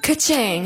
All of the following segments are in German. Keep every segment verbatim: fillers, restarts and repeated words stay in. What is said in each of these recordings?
Ka-ching.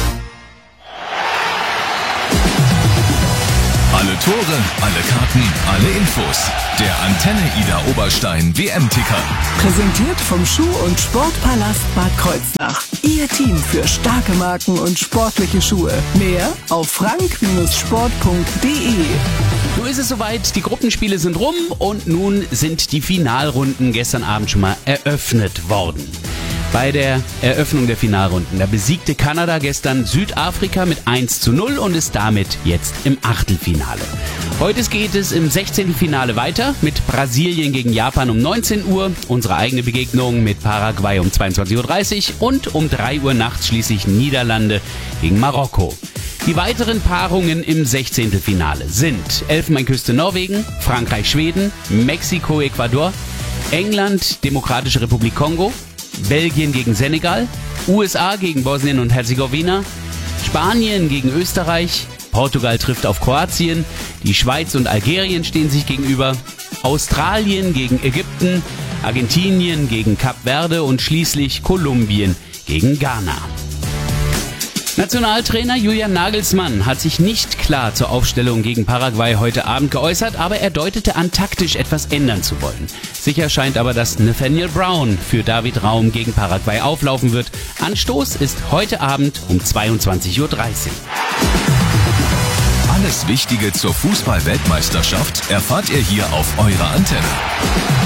Alle Tore, alle Karten, alle Infos. Der Antenne Ida Oberstein W M-Ticker. Präsentiert vom Schuh- und Sportpalast Bad Kreuznach. Ihr Team für starke Marken und sportliche Schuhe. Mehr auf frank Sport punkt de. Nun ist es soweit, die Gruppenspiele sind rum und nun sind die Finalrunden gestern Abend schon mal eröffnet worden. Bei der Eröffnung der Finalrunden, da besiegte Kanada gestern Südafrika mit eins zu null und ist damit jetzt im Achtelfinale. Heute geht es im sechzehnten Finale weiter mit Brasilien gegen Japan um neunzehn Uhr, unsere eigene Begegnung mit Paraguay um zweiundzwanzig Uhr dreißig und um drei Uhr nachts schließlich Niederlande gegen Marokko. Die weiteren Paarungen im sechzehnten Finale sind Elfenbeinküste Norwegen, Frankreich Schweden, Mexiko Ecuador, England Demokratische Republik Kongo, Belgien gegen Senegal, U S A gegen Bosnien und Herzegowina, Spanien gegen Österreich, Portugal trifft auf Kroatien, die Schweiz und Algerien stehen sich gegenüber, Australien gegen Ägypten, Argentinien gegen Kap Verde und schließlich Kolumbien gegen Ghana. Nationaltrainer Julian Nagelsmann hat sich nicht klar zur Aufstellung gegen Paraguay heute Abend geäußert, aber er deutete an, taktisch etwas ändern zu wollen. Sicher scheint aber, dass Nathaniel Brown für David Raum gegen Paraguay auflaufen wird. Anstoß ist heute Abend um zweiundzwanzig Uhr dreißig. Alles Wichtige zur Fußball-Weltmeisterschaft erfahrt ihr hier auf eurer Antenne.